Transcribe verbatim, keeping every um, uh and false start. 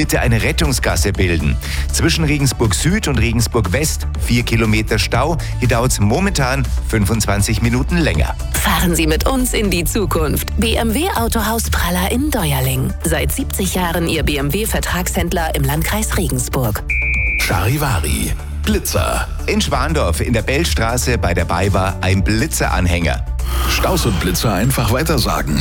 bitte eine Rettungsgasse bilden. Zwischen Regensburg Süd und Regensburg West vier Kilometer Stau. Hier dauert es momentan fünfundzwanzig Minuten länger. Fahren Sie mit uns in die Zukunft. B M W Autohaus Praller in Deuerling. Seit siebzig Jahren Ihr B M W-Vertragshändler im Landkreis Regensburg. Charivari. Blitzer. In Schwandorf in der Bellstraße bei der BayWa ein Blitzeranhänger. Staus und Blitzer einfach weitersagen.